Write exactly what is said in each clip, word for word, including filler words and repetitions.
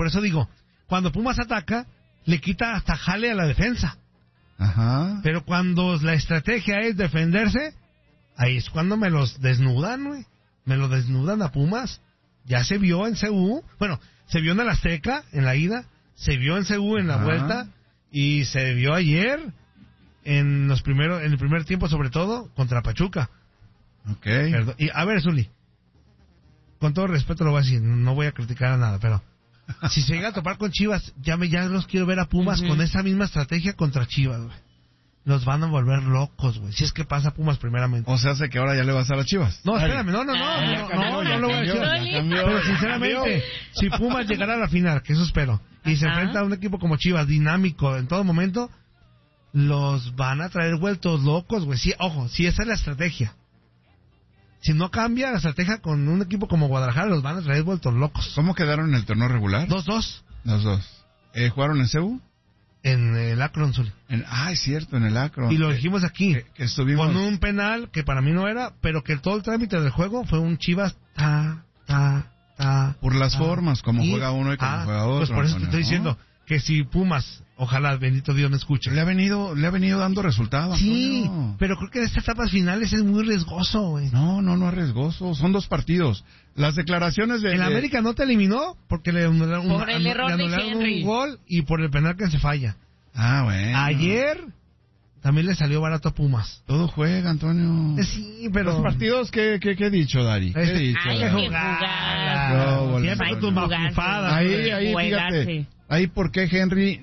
por eso digo, cuando Pumas ataca, le quita hasta jale a la defensa. Ajá. Pero cuando la estrategia es defenderse, ahí es cuando me los desnudan, güey. Me lo desnudan a Pumas. Ya se vio en C U, bueno, se vio en el Azteca, en la ida, se vio en C U en la Ajá. vuelta, y se vio ayer, en los primeros, en el primer tiempo sobre todo, contra Pachuca. Ok. Perdón. Y a ver, Zuli, con todo respeto lo voy a decir, no voy a criticar a nada, pero si se llega a topar con Chivas, ya me ya los quiero ver a Pumas uh-huh. con esa misma estrategia contra Chivas, güey. Los van a volver locos, güey. Si es que pasa Pumas primeramente. O sea, hace que ahora ya le vas a las Chivas. No, espérame, no, no, no, Ah, no, ya no, cambió, no, ya no lo voy a cambió, decir. ya cambió. Pero sinceramente, si Pumas llegara a la final, que eso espero, y se Ajá. enfrenta a un equipo como Chivas, dinámico en todo momento, los van a traer vueltos locos, güey. Sí, ojo, si esa es la estrategia. Si no cambia la estrategia con un equipo como Guadalajara, los van a traer vueltos locos. ¿Cómo quedaron en el torneo regular? dos dos. Los dos. Eh, ¿Jugaron en C U? En el Akron, Zuli. En, ah, es cierto, en el Akron. Y lo Que- dijimos aquí. Que, que estuvimos... Con un penal que para mí no era, pero que todo el trámite del juego fue un Chivas ta, ta, ta. Por las ta, formas, como y- juega uno y como ah, juega otro. Pues por eso te Antonio, estoy ¿no? diciendo que si Pumas, ojalá, bendito Dios me escuche. Le ha venido, le ha venido dando resultados. Sí, Antonio. pero creo que en estas etapas finales es muy riesgoso, güey. No, no, no es riesgoso. Son dos partidos. Las declaraciones de... El de- América no te eliminó porque le anularon, un, Por el anu- error le de anularon Henry. un gol y por el penal que se falla. Ah, bueno. Ayer también le salió barato a Pumas. Todo juega, Antonio. Eh, Sí, pero... Los partidos, ¿qué, qué, qué he dicho, Dari? ¿Qué he Este- dicho? Ay, Dari? hay que jugar. No, Siempre con tus Jugarse. mafufadas. Ahí, ahí, Juegarse. fíjate. Ahí, ¿por qué Henry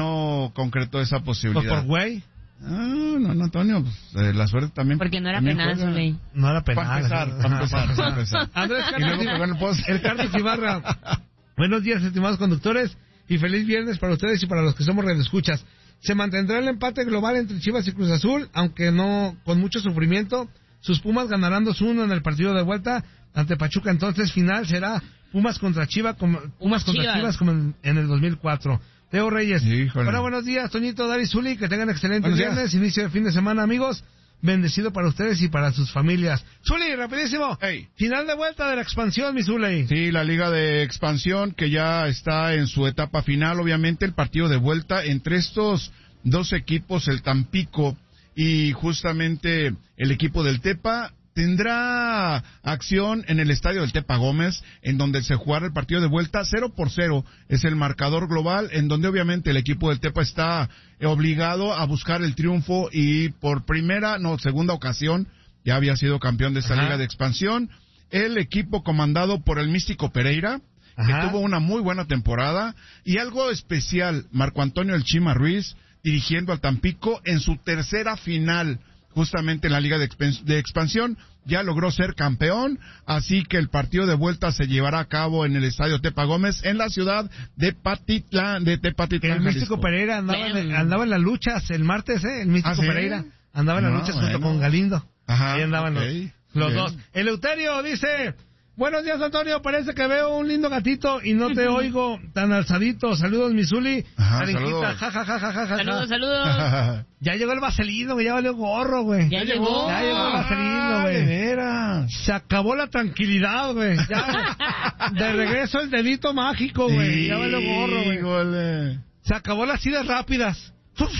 no concretó esa Pues posibilidad? por güey, Ah, no, no, Antonio, pues, eh, la suerte también. Porque no era también penal, juega. Zuli. no era penal. Para empezar, Ajá, para empezar, para para empezar. Andrés Y luego Carlos, pegó en el poste. el Carlos Ibarra. Buenos días, estimados conductores, y feliz viernes para ustedes y para los que somos radioescuchas. Se mantendrá el empate global entre Chivas y Cruz Azul, aunque no con mucho sufrimiento. Sus Pumas ganarán dos uno en el partido de vuelta ante Pachuca. Entonces, final será Pumas contra Chivas, como, Pumas contra Chivas. Chivas como en, en el dos mil cuatro. Teo Reyes. Híjole. Hola, buenos días, Toñito, Dari, Zuli, que tengan excelente Buenos días. viernes, inicio de fin de semana, amigos. Bendecido para ustedes y para sus familias. Zuli, rapidísimo. Hey. Final de vuelta de la expansión, mi Zuli. Sí, la Liga de Expansión, que ya está en su etapa final, obviamente, el partido de vuelta entre estos dos equipos, el Tampico y justamente el equipo del Tepa, tendrá acción en el estadio del Tepa Gómez, en donde se jugará el partido de vuelta. Cero por cero es el marcador global, en donde obviamente el equipo del Tepa está eh, obligado a buscar el triunfo y por primera, no, segunda ocasión, ya había sido campeón de esta Ajá. Liga de Expansión. El equipo comandado por el Místico Pereira, que Ajá. tuvo una muy buena temporada, y algo especial, Marco Antonio El Chima Ruiz, dirigiendo al Tampico en su tercera final, justamente en la Liga de, Expen- de Expansión, ya logró ser campeón, así que el partido de vuelta se llevará a cabo en el Estadio Tepa Gómez, en la ciudad de Patitlán, de Tepatitlán, El Místico Jalisco. Pereira andaba en, Bien. andaba en las luchas el martes, ¿eh? El Místico ¿Ah, sí? Pereira andaba en las No, luchas bueno. junto con Galindo. Ajá, Ahí andaban ok. los, los Bien. dos. Eleuterio dice: buenos días, Antonio, parece que veo un lindo gatito y no te oigo tan alzadito. Saludos, Misuli. Ajá, Arenquita, saludos. ja, ja, ja, ja, ja, ja. Saludos, saludos. Ya llegó el vaselino, güey, ya valió gorro, güey. Ya llegó. Ya llegó el vaselino, Ah, güey. de veras. Se acabó la tranquilidad, güey. Ya, de regreso el dedito mágico, güey. Ya valió gorro, güey. Híjole. Se acabó las idas rápidas. Uf.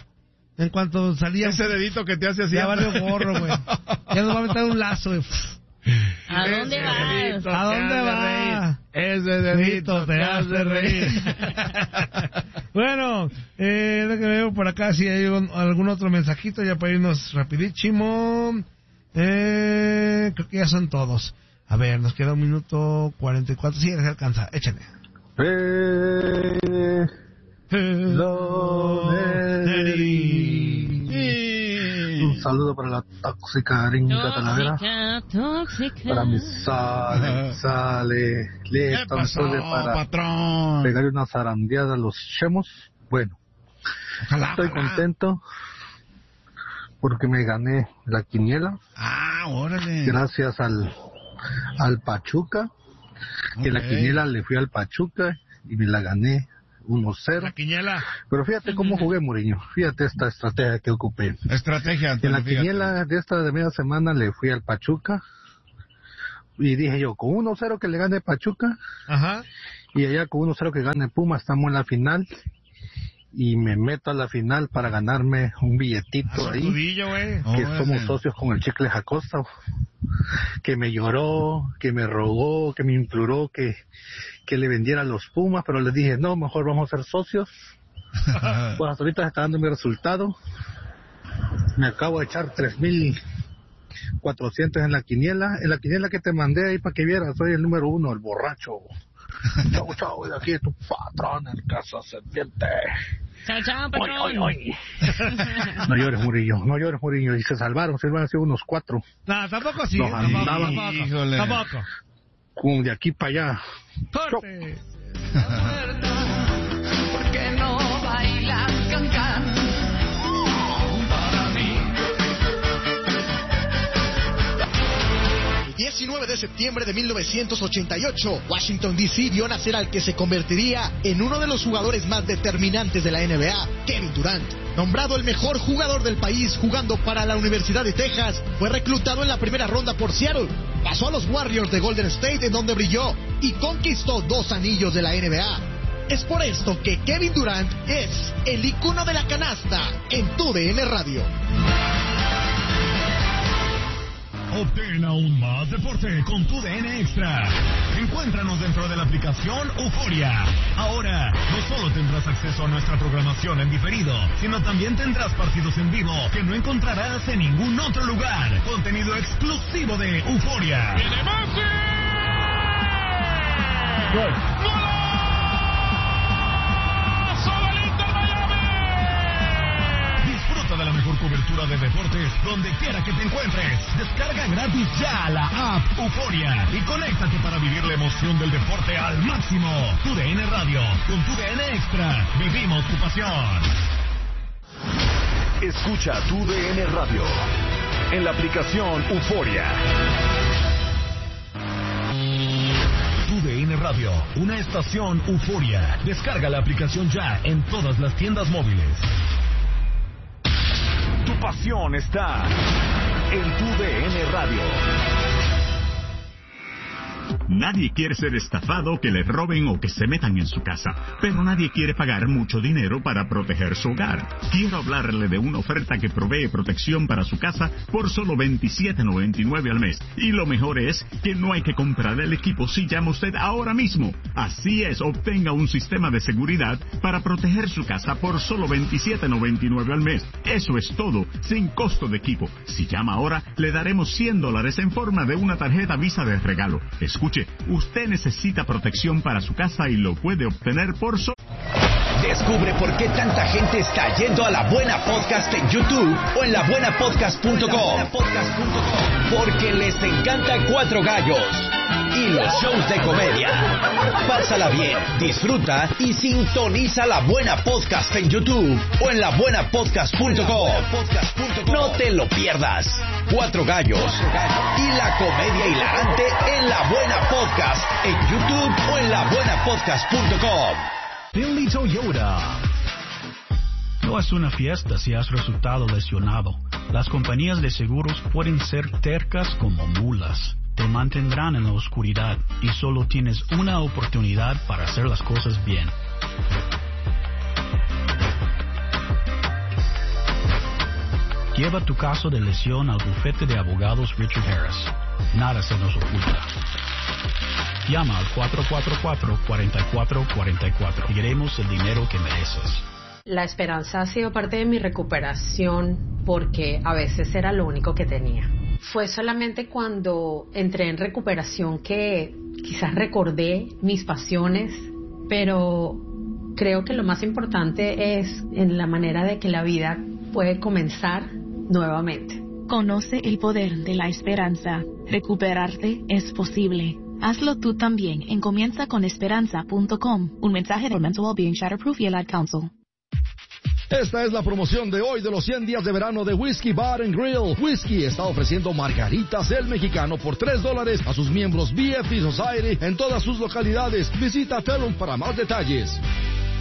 En cuanto salía, Ese dedito que te hace así. ya valió gorro, güey. Ya nos va a meter un lazo, güey. ¿A dónde Ese vas? dedito ¿A te dónde hace va? reír. Ese Dedito, dedito te hace reír. Bueno, eh, lo que veo por acá, si hay un- algún otro mensajito, ya para irnos rapidísimo. Eh, creo que ya son todos. A ver, nos queda un minuto cuarenta y cuatro. Sí, ya se alcanza. Échale. Un saludo para la tóxica Ringa Talavera. Tóxica, tóxica. Para mi sale, sale. ¿Qué Listo, pasó, entonces para patrón? pegarle una zarandeada a los chemos. Bueno, Ojalá, estoy ojalá. contento porque me gané la quiniela Ah, órale. gracias al, al Pachuca. Que la Ok. quiniela le fui al Pachuca y me la gané uno cero. La quiniela. Pero fíjate cómo jugué, Mourinho. Fíjate esta estrategia que ocupé. Estrategia, En Antonio, la fíjate. quiniela de esta de media semana le fui al Pachuca y dije yo, con uno cero que le gane Pachuca, Ajá. Y allá con uno cero que gane Puma, estamos en la final. Y me meto a la final para ganarme un billetito ahí. Tudillo, que Oh, somos ese. socios con el Chicle Jacosta. Que me lloró, que me rogó, que me imploró que, que le vendiera los Pumas. Pero le dije, no, mejor vamos a ser socios. Pues hasta ahorita está dando mi resultado. Me acabo de echar tres mil cuatrocientos en la quiniela. En la quiniela que te mandé ahí para que vieras, soy el número uno, el borracho. Chau, chau, de aquí tu patrón, el casa serpiente. Chao, chao, Oy, patrón. oy, oy. No llores, Murillo, no llores, Murillo. Y se salvaron, se iban a ser unos cuatro. No, tampoco así. Nos Tampoco, andaban. tampoco, Híjole. tampoco. Con de aquí para allá. Corte. Porque no bailas cancan para mí. El diecinueve de septiembre de mil novecientos ochenta y ocho, Washington D C vio nacer al que se convertiría en uno de los jugadores más determinantes de la N B A, Kevin Durant. Nombrado el mejor jugador del país jugando para la Universidad de Texas, fue reclutado en la primera ronda por Seattle. Pasó a los Warriors de Golden State, en donde brilló y conquistó dos anillos de la N B A. Es por esto que Kevin Durant es el icono de la canasta en Tu D N Radio. Obtén aún más deporte con Tu D N Extra. Encuéntranos dentro de la aplicación Euforia. Ahora, no solo tendrás acceso a nuestra programación en diferido, sino también tendrás partidos en vivo que no encontrarás en ningún otro lugar. Contenido exclusivo de Euforia. ¡Viene Messi! Disfruta de la mejor cobertura de deportes donde quiera que te encuentres. Descarga gratis ya la app Euforia y conéctate para vivir la emoción del deporte al máximo. Tu D N Radio, con Tu D N Extra, vivimos tu pasión. Escucha Tu D N Radio en la aplicación Euforia. Tu D N Radio, una estación Euforia. Descarga la aplicación ya en todas las tiendas móviles. Tu pasión está en Tu D N Radio. Nadie quiere ser estafado, que le roben o que se metan en su casa, pero nadie quiere pagar mucho dinero para proteger su hogar. Quiero hablarle de una oferta que provee protección para su casa por solo veintisiete noventa y nueve al mes. Y lo mejor es que no hay que comprar el equipo si llama usted ahora mismo. Así es, obtenga un sistema de seguridad para proteger su casa por solo veintisiete noventa y nueve al mes. Eso es todo, sin costo de equipo. Si llama ahora, le daremos cien dólares en forma de una tarjeta Visa de regalo. Escuche, usted necesita protección para su casa y lo puede obtener por solo... Descubre por qué tanta gente está yendo a La Buena Podcast en YouTube o en la buena podcast punto com. Porque les encanta Cuatro Gallos y los shows de comedia. Pásala bien, disfruta y sintoniza La Buena Podcast en YouTube o en la buena podcast punto com. No te lo pierdas. Cuatro Gallos y la comedia hilarante en La Buena Podcast en YouTube o en la buena podcast punto com. Finley Toyota. No es una fiesta si has resultado lesionado. Las compañías de seguros pueden ser tercas como mulas. Te mantendrán en la oscuridad y solo tienes una oportunidad para hacer las cosas bien. Lleva tu caso de lesión al bufete de abogados Richard Harris. Nada se nos oculta. Llama al cuatro cuatro cuatro, cuatro cuatro cuatro cuatro y queremos el dinero que mereces. La esperanza ha sido parte de mi recuperación porque a veces era lo único que tenía. Fue solamente cuando entré en recuperación que quizás recordé mis pasiones, pero creo que lo más importante es en la manera de que la vida puede comenzar nuevamente. Conoce el poder de la esperanza. Recuperarte es posible. Hazlo tú también en comienza con esperanza punto com. Un mensaje de Mental Wellbeing, Shatterproof y el Ad Council. Esta es la promoción de hoy de los cien días de verano de Whiskey Bar and Grill. Whiskey está ofreciendo margaritas del mexicano por tres dólares a sus miembros B F T Society en todas sus localidades. Visita Telum para más detalles.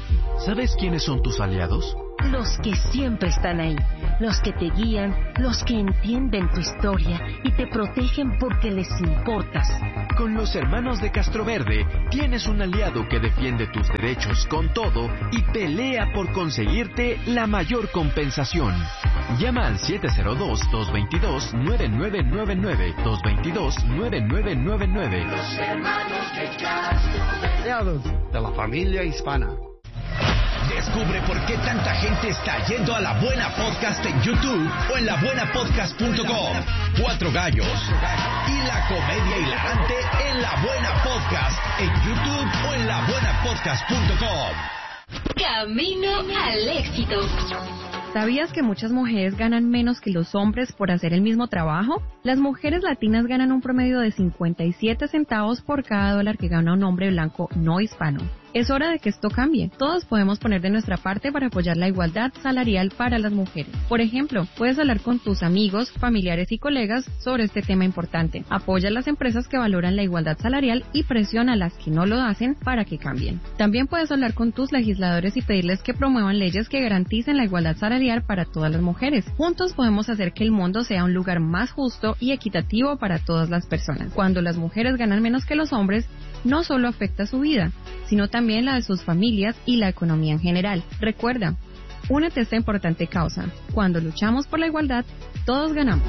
¿Sabes quiénes son tus aliados? Los que siempre están ahí, los que te guían, los que entienden tu historia y te protegen porque les importas. Con los hermanos de Castroverde tienes un aliado que defiende tus derechos con todo y pelea por conseguirte la mayor compensación. Llama al siete cero dos, dos dos dos, nueve nueve nueve nueve, dos dos dos, nueve nueve nueve nueve. Los hermanos de Castroverde. Aliados de la familia hispana. Descubre por qué tanta gente está yendo a La Buena Podcast en YouTube o en la buena podcast punto com. Cuatro gallos y la comedia hilarante en La Buena Podcast en YouTube o en la buena podcast punto com. Camino al éxito. ¿Sabías que muchas mujeres ganan menos que los hombres por hacer el mismo trabajo? Las mujeres latinas ganan un promedio de cincuenta y siete centavos por cada dólar que gana un hombre blanco no hispano. Es hora de que esto cambie. Todos podemos poner de nuestra parte para apoyar la igualdad salarial para las mujeres. Por ejemplo, puedes hablar con tus amigos, familiares y colegas sobre este tema importante. Apoya a las empresas que valoran la igualdad salarial y presiona a las que no lo hacen para que cambien. También puedes hablar con tus legisladores y pedirles que promuevan leyes que garanticen la igualdad salarial para todas las mujeres. Juntos podemos hacer que el mundo sea un lugar más justo y equitativo para todas las personas. Cuando las mujeres ganan menos que los hombres, no solo afecta su vida, sino también la de sus familias y la economía en general. Recuerda, únete a esta importante causa. Cuando luchamos por la igualdad, todos ganamos.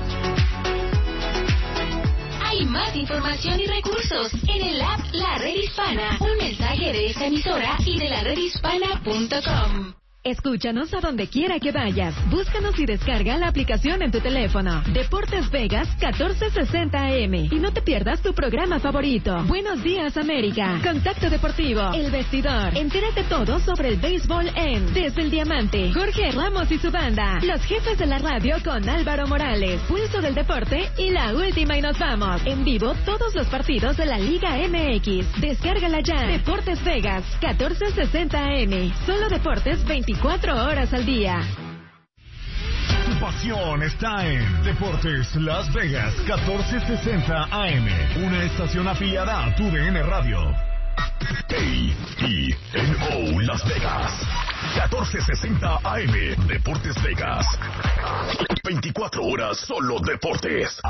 Hay más información y recursos en el app La Red Hispana. Un mensaje de esta emisora y de la red hispana punto com. Escúchanos a donde quiera que vayas. Búscanos y descarga la aplicación en tu teléfono. Deportes Vegas catorce sesenta A M. Y no te pierdas tu programa favorito. Buenos días, América. Contacto Deportivo. El Vestidor. Entérate todo sobre el béisbol en Desde el Diamante. Jorge Ramos y su banda. Los jefes de la radio con Álvaro Morales. Pulso del Deporte y la última y nos vamos. En vivo todos los partidos de la Liga M X. Descárgala ya. Deportes Vegas catorce sesenta A M. Solo deportes veinticuatro horas al día. Tu pasión está en Deportes Las Vegas catorce sesenta A M, una estación afiliada a tu D N Radio. A E N O Las Vegas catorce sesenta A M, Deportes Vegas. veinticuatro horas solo deportes.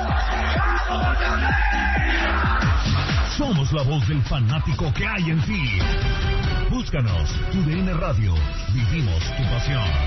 Somos la voz del fanático que hay en ti. Búscanos, tu D N Radio. Vivimos tu pasión.